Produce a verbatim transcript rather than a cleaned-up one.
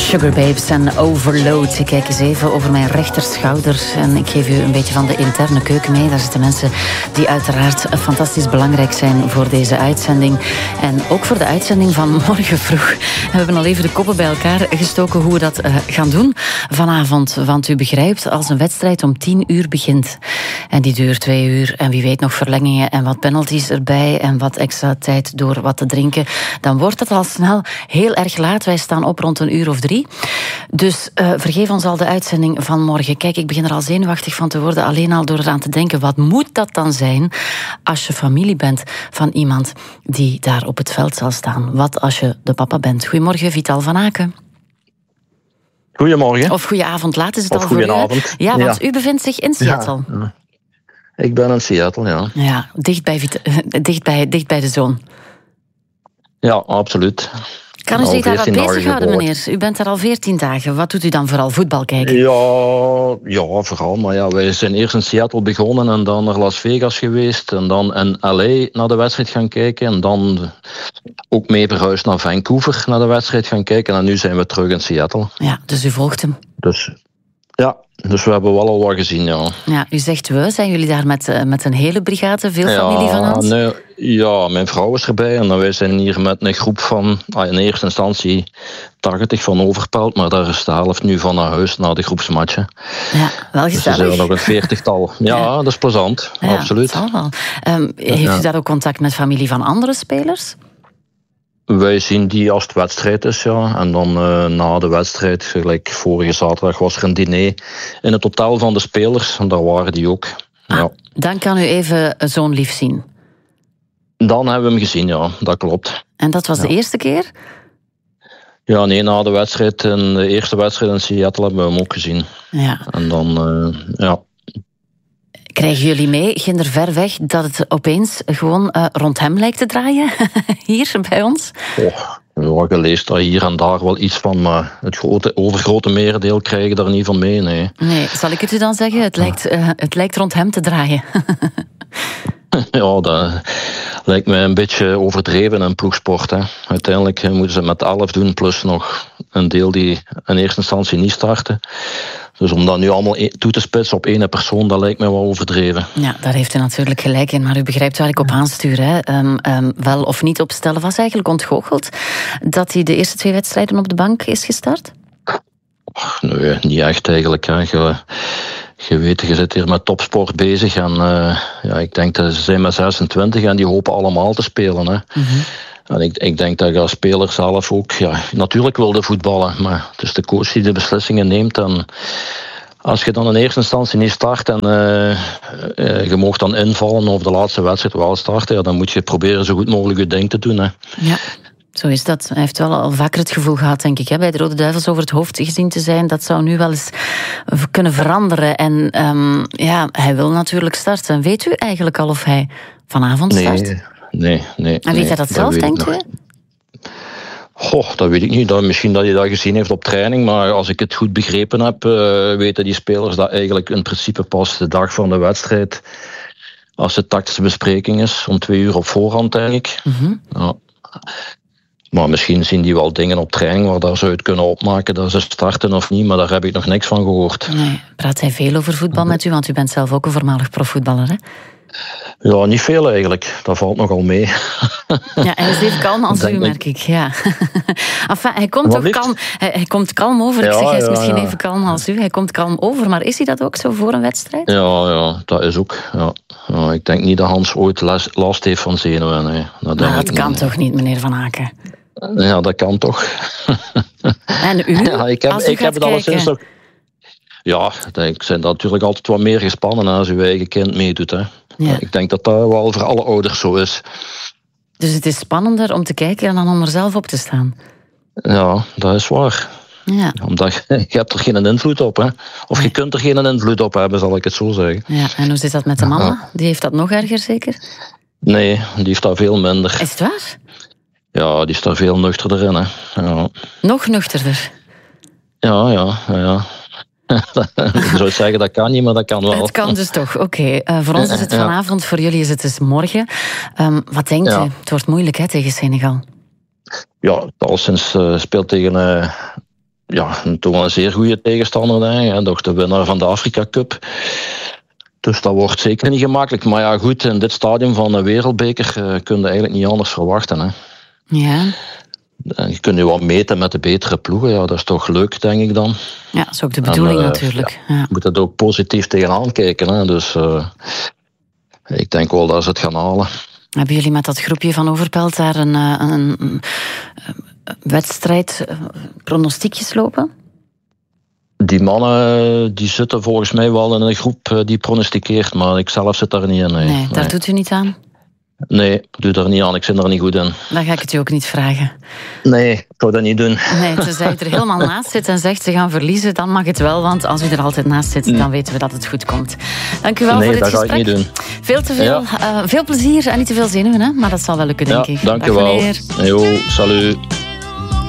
Sugar Babes en Overload. Ik kijk eens even over mijn rechterschouder en ik geef u een beetje van de interne keuken mee. Daar zitten mensen die uiteraard fantastisch belangrijk zijn voor deze uitzending. En ook voor de uitzending van morgen vroeg. We hebben al even de koppen bij elkaar gestoken hoe we dat uh, gaan doen vanavond. Want u begrijpt, als een wedstrijd om tien uur begint en die duurt twee uur en wie weet nog verlengingen en wat penalties erbij en wat extra tijd door wat te drinken, dan wordt het al snel heel erg laat. Wij staan op rond een uur of drie. Dus uh, vergeef ons al de uitzending van morgen. Kijk, ik begin er al zenuwachtig van te worden, alleen al door eraan te denken, wat moet dat dan zijn als je familie bent van iemand die daar op het veld zal staan? Wat als je de papa bent? Goedemorgen, Vital van Aken. Goedemorgen. Of goedenavond, laat is het of al voor u. Goedenavond. Ja, want ja. U bevindt zich in Seattle. Ja. Ik ben in Seattle, ja. Ja, dicht bij, dicht bij, dicht bij de zon. Ja, absoluut. Kan u zich daar wat bezighouden, meneer? U bent daar al veertien dagen. Wat doet u dan vooral? Voetbal kijken? Ja, ja, vooral. Maar ja, wij zijn eerst in Seattle begonnen en dan naar Las Vegas geweest. En dan in L A naar de wedstrijd gaan kijken. En dan ook mee verhuisd naar Vancouver naar de wedstrijd gaan kijken. En nu zijn we terug in Seattle. Ja, dus u volgt hem? Dus ja, dus we hebben wel al wat gezien, ja. Ja, u zegt we. Zijn jullie daar met, uh, met een hele brigade? Veel ja, familie van ons? Nee, ja, mijn vrouw is erbij. En wij zijn hier met een groep van, ah, in eerste instantie tachtig van Overpelt. Maar daar is de helft nu van naar huis, naar de groepsmatchen. Ja, wel gezellig. Dus er zijn er nog een veertigtal. Ja, ja, dat is plezant. Ja, absoluut. Dat zal wel. Um, heeft ja. u daar ook contact met familie van andere spelers? Wij zien die als het wedstrijd is, ja. En dan uh, na de wedstrijd, gelijk vorige zaterdag, was er een diner in het hotel van de spelers. En daar waren die ook. Ah, ja. Dan kan u even zo'n lief zien? Dan hebben we hem gezien, ja. Dat klopt. En dat was ja. de eerste keer? Ja, nee, na de wedstrijd, in de eerste wedstrijd in Seattle hebben we hem ook gezien. Ja. En dan, uh, ja... Krijgen jullie mee, ginder ver weg, dat het opeens gewoon uh, rond hem lijkt te draaien? Hier, bij ons? Oh, ja, je leest daar hier en daar wel iets van, maar het grote, overgrote merendeel krijgen daar niet van mee, nee. Nee, zal ik het u dan zeggen? Het lijkt, uh, het lijkt rond hem te draaien. Ja, dat lijkt mij een beetje overdreven in ploegsport. Hè. Uiteindelijk moeten ze het met elf doen, plus nog een deel die in eerste instantie niet starten. Dus om dat nu allemaal toe te spitsen op één persoon, dat lijkt mij wel overdreven. Ja, daar heeft u natuurlijk gelijk in, maar u begrijpt waar ik op aanstuur. Hè. Um, um, wel of niet opstellen, was eigenlijk ontgoocheld dat hij de eerste twee wedstrijden op de bank is gestart? Ach, nee, niet echt eigenlijk. Hè. Je, je weet, je zit hier met topsport bezig en uh, ja, ik denk dat ze zijn met zesentwintig en die hopen allemaal te spelen. Hè. Mm-hmm. En ik, ik denk dat je als speler zelf ook... Ja, natuurlijk wilde voetballen, maar het is de coach die de beslissingen neemt. En als je dan in eerste instantie niet start en uh, uh, je mag dan invallen of de laatste wedstrijd wel starten, ja, dan moet je proberen zo goed mogelijk je ding te doen. Hè. Ja, zo is dat. Hij heeft wel al vaker het gevoel gehad, denk ik, hè, bij de Rode Duivels over het hoofd gezien te zijn. Dat zou nu wel eens kunnen veranderen. En um, ja, hij wil natuurlijk starten. Weet u eigenlijk al of hij vanavond start? Nee. Nee, nee. En weet nee, hij dat zelf, denkt u? Goh, dat weet ik niet. Dat, misschien dat hij dat gezien heeft op training, maar als ik het goed begrepen heb, uh, weten die spelers dat eigenlijk in principe pas de dag van de wedstrijd, als de tactische bespreking is, om twee uur op voorhand, denk ik. Mm-hmm. Ja. Maar misschien zien die wel dingen op training waar daar ze uit kunnen opmaken dat ze starten of niet, maar daar heb ik nog niks van gehoord. Nee. Praat hij veel over voetbal met u? Want u bent zelf ook een voormalig profvoetballer, hè? Ja, niet veel eigenlijk. Dat valt nogal mee. Ja, hij is even kalm als u, merk ik. Ja. Enfin, hij komt toch kalm, hij, hij komt kalm over. Ik ja, zeg, hij is ja, misschien ja. even kalm als u. Hij komt kalm over, maar is hij dat ook zo voor een wedstrijd? Ja, ja, dat is ook. Ja. Ja, ik denk niet dat Hans ooit last heeft van zenuwen. Nee. Dat, maar dat kan niet. Toch niet, meneer Van Aken? Ja, dat kan toch. En u? Ja, ik heb, als u ik heb het alleszins toch... Ja, ik ben natuurlijk altijd wat meer gespannen als uw eigen kind meedoet. Hè. Ja. Ik denk dat dat wel voor alle ouders zo is. Dus het is spannender om te kijken dan om er zelf op te staan? Ja, dat is waar. Ja. Omdat je, je hebt er geen invloed op, hè. Of nee. Je kunt er geen invloed op hebben, zal ik het zo zeggen. Ja. En hoe zit dat met de mama? Ja. Die heeft dat nog erger, zeker? Nee, die heeft dat veel minder. Is het waar? Ja, die is daar veel nuchterder in, hè. Ja. Nog nuchterder? Ja, ja, ja. Ik zou zeggen, dat kan niet, maar dat kan wel. Het kan dus toch, oké. Okay. Uh, voor ons is het vanavond, ja. Voor jullie is het dus morgen. Um, wat denkt ja. u? Het wordt moeilijk, hè, tegen Senegal. Ja, al sinds uh, speelt tegen uh, ja, toch wel een zeer goede tegenstander, denk ik. Hè. Toch de winnaar van de Afrika Cup. Dus dat wordt zeker niet gemakkelijk. Maar ja, goed, in dit stadium van de Wereldbeker uh, kun je eigenlijk niet anders verwachten. Hè. Ja. En je kunt je wat meten met de betere ploegen. Ja, dat is toch leuk, denk ik dan. Ja, dat is ook de bedoeling en, uh, natuurlijk. Ja, ja. Je moet het ook positief tegenaan kijken. Hè. Dus uh, ik denk wel dat ze het gaan halen. Hebben jullie met dat groepje van Overpelt daar een, een, een, een wedstrijd, pronostiekjes lopen? Die mannen die zitten volgens mij wel in een groep die pronosticeert, maar ik zelf zit daar niet in. Nee, nee daar nee. doet u niet aan? Nee, ik doe daar niet aan. Ik zit er niet goed in. Dan ga ik het u ook niet vragen. Nee, ik zou dat niet doen. Nee, tenzij je er helemaal naast zit en zegt ze gaan verliezen, dan mag het wel, want als u er altijd naast zit, dan weten we dat het goed komt. Dank u wel nee, voor dit gesprek. Nee, dat ga ik niet doen. Veel te veel, ja. uh, veel plezier en niet te veel zenuwen, hè? Maar dat zal wel lukken, denk ja, ik. Dank u wel. Jo, salut.